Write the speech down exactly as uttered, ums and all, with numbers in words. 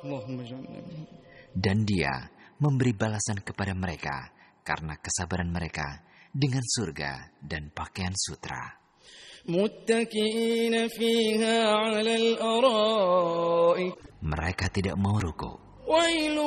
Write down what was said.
Dan Dia memberi balasan kepada mereka karena kesabaran mereka dengan surga dan pakaian sutra. متكئين فيها على الأرائك Mereka tidak mau rukuk. ويل